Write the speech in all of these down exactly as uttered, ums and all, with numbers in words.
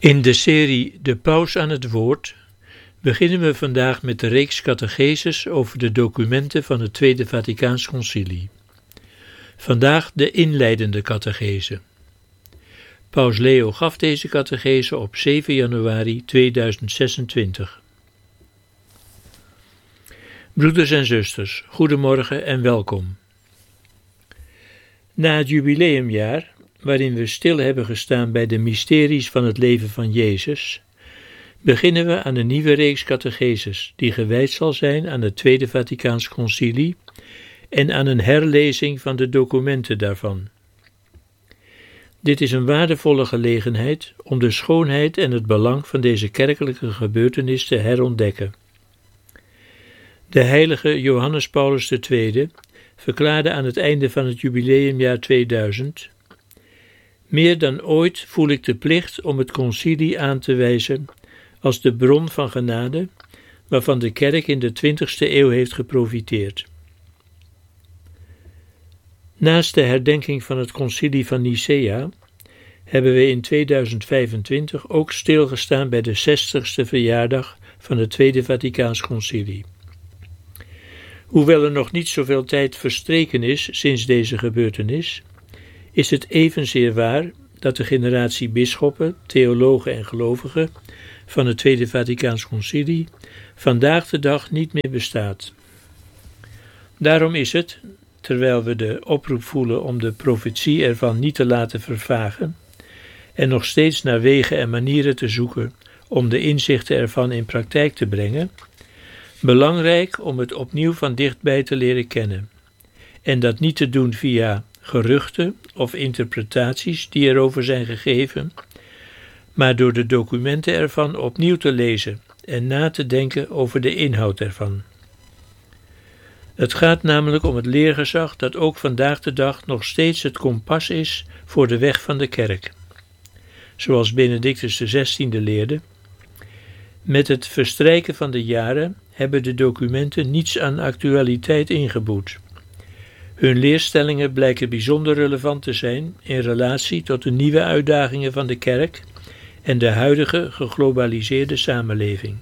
In de serie De Paus aan het Woord beginnen we vandaag met de reeks catecheses over de documenten van het Tweede Vaticaans Concilie. Vandaag de inleidende catechese. Paus Leo gaf deze catechese op zeven januari tweeduizend zesentwintig. Broeders en zusters, goedemorgen en welkom. Na het jubileumjaar, waarin we stil hebben gestaan bij de mysteries van het leven van Jezus, beginnen we aan een nieuwe reeks catecheses die gewijd zal zijn aan het Tweede Vaticaans Concilie en aan een herlezing van de documenten daarvan. Dit is een waardevolle gelegenheid om de schoonheid en het belang van deze kerkelijke gebeurtenis te herontdekken. De heilige Johannes Paulus de Tweede verklaarde aan het einde van het jubileumjaar tweeduizend: meer dan ooit voel ik de plicht om het concilie aan te wijzen als de bron van genade waarvan de kerk in de twintigste eeuw heeft geprofiteerd. Naast de herdenking van het concilie van Nicea hebben we in tweeduizend vijfentwintig ook stilgestaan bij de zestigste verjaardag van het Tweede Vaticaans Concilie. Hoewel er nog niet zoveel tijd verstreken is sinds deze gebeurtenis, is het evenzeer waar dat de generatie bisschoppen, theologen en gelovigen van het Tweede Vaticaans Concilie vandaag de dag niet meer bestaat. Daarom is het, terwijl we de oproep voelen om de profetie ervan niet te laten vervagen en nog steeds naar wegen en manieren te zoeken om de inzichten ervan in praktijk te brengen, belangrijk om het opnieuw van dichtbij te leren kennen en dat niet te doen via geruchten of interpretaties die erover zijn gegeven, maar door de documenten ervan opnieuw te lezen en na te denken over de inhoud ervan. Het gaat namelijk om het leergezag dat ook vandaag de dag nog steeds het kompas is voor de weg van de kerk. Zoals Benedictus de zestiende leerde: met het verstrijken van de jaren hebben de documenten niets aan actualiteit ingeboet. Hun leerstellingen blijken bijzonder relevant te zijn in relatie tot de nieuwe uitdagingen van de kerk en de huidige geglobaliseerde samenleving.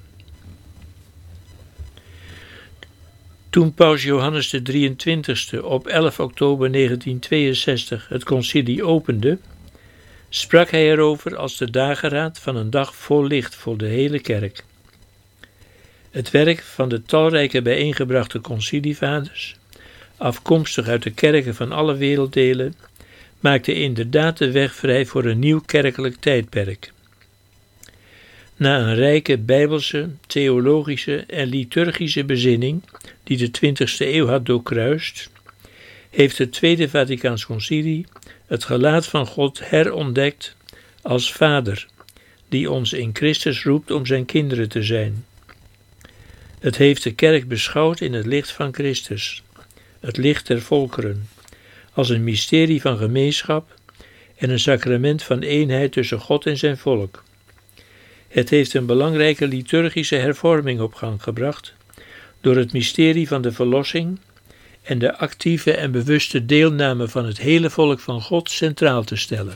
Toen paus Johannes de drieëntwintigste op elf oktober negentienhonderdtweeënzestig het concilie opende, sprak hij erover als de dageraad van een dag vol licht voor de hele kerk. Het werk van de talrijke bijeengebrachte concilievaders, afkomstig uit de kerken van alle werelddelen, maakte inderdaad de weg vrij voor een nieuw kerkelijk tijdperk. Na een rijke bijbelse, theologische en liturgische bezinning die de twintigste eeuw had doorkruist, heeft het Tweede Vaticaans Concilie het gelaat van God herontdekt als Vader, die ons in Christus roept om zijn kinderen te zijn. Het heeft de kerk beschouwd in het licht van Christus, het licht der volkeren, als een mysterie van gemeenschap en een sacrament van eenheid tussen God en zijn volk. Het heeft een belangrijke liturgische hervorming op gang gebracht door het mysterie van de verlossing en de actieve en bewuste deelname van het hele volk van God centraal te stellen.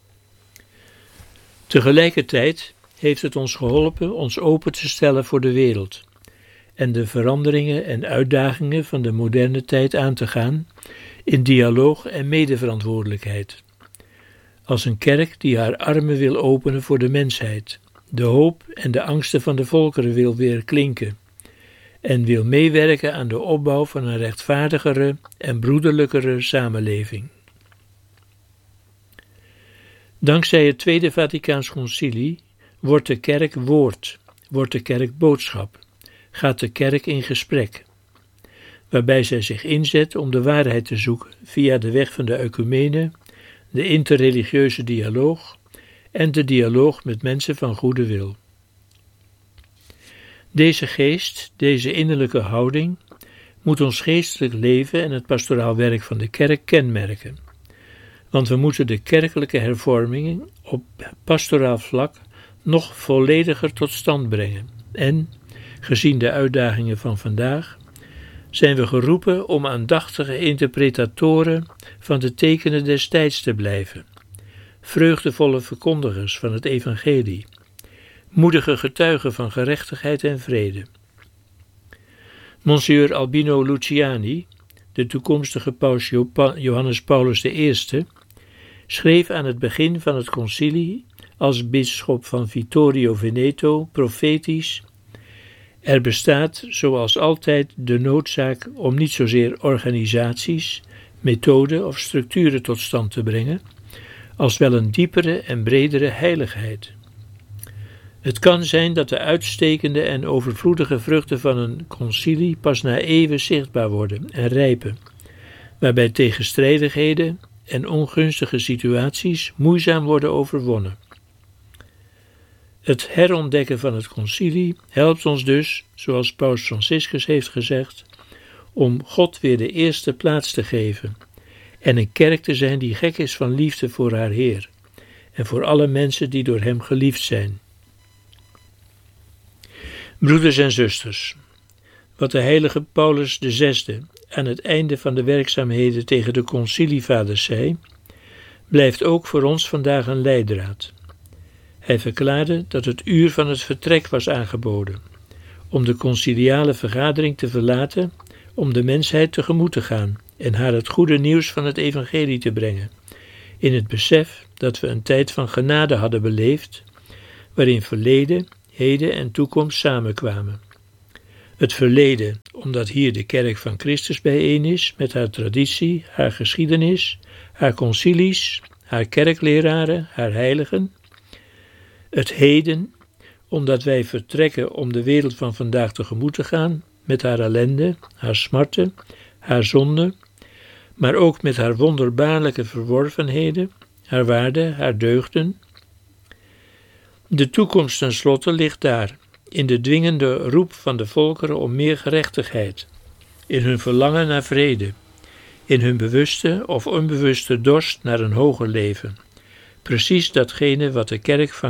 Tegelijkertijd heeft het ons geholpen ons open te stellen voor de wereld en de veranderingen en uitdagingen van de moderne tijd aan te gaan in dialoog en medeverantwoordelijkheid. Als een kerk die haar armen wil openen voor de mensheid, de hoop en de angsten van de volkeren wil weer klinken en wil meewerken aan de opbouw van een rechtvaardigere en broederlijkere samenleving. Dankzij het Tweede Vaticaans Concilie wordt de kerk woord, wordt de kerk boodschap, gaat de kerk in gesprek, waarbij zij zich inzet om de waarheid te zoeken via de weg van de ecumene, de interreligieuze dialoog en de dialoog met mensen van goede wil. Deze geest, deze innerlijke houding, moet ons geestelijk leven en het pastoraal werk van de kerk kenmerken, want we moeten de kerkelijke hervormingen op pastoraal vlak nog vollediger tot stand brengen en, gezien de uitdagingen van vandaag, zijn we geroepen om aandachtige interpretatoren van de tekenen des tijds te blijven, vreugdevolle verkondigers van het evangelie moedige getuigen van gerechtigheid en vrede. Monsieur Albino Luciani, de toekomstige paus Johannes Paulus de Eerste, schreef aan het begin van het concilie als bisschop van Vittorio Veneto profetisch: er bestaat zoals altijd de noodzaak om niet zozeer organisaties, methoden of structuren tot stand te brengen, als wel een diepere en bredere heiligheid. Het kan zijn dat de uitstekende en overvloedige vruchten van een concilie pas na eeuwen zichtbaar worden en rijpen, waarbij tegenstrijdigheden en ongunstige situaties moeizaam worden overwonnen. Het herontdekken van het concilie helpt ons dus, zoals Paus Franciscus heeft gezegd, om God weer de eerste plaats te geven en een kerk te zijn die gek is van liefde voor haar Heer en voor alle mensen die door hem geliefd zijn. Broeders en zusters, wat de heilige Paulus de Zesde aan het einde van de werkzaamheden tegen de concilievaders zei, blijft ook voor ons vandaag een leidraad. Hij verklaarde dat het uur van het vertrek was aangeboden, om de conciliale vergadering te verlaten, om de mensheid tegemoet te gaan en haar het goede nieuws van het evangelie te brengen, in het besef dat we een tijd van genade hadden beleefd, waarin verleden, heden en toekomst samenkwamen. Het verleden, omdat hier de kerk van Christus bijeen is, met haar traditie, haar geschiedenis, haar concilies, haar kerkleraren, haar heiligen. Het heden, omdat wij vertrekken om de wereld van vandaag tegemoet te gaan, met haar ellende, haar smarten, haar zonden, maar ook met haar wonderbaarlijke verworvenheden, haar waarde, haar deugden. De toekomst tenslotte ligt daar, in de dwingende roep van de volkeren om meer gerechtigheid, in hun verlangen naar vrede, in hun bewuste of onbewuste dorst naar een hoger leven, precies datgene wat de kerk van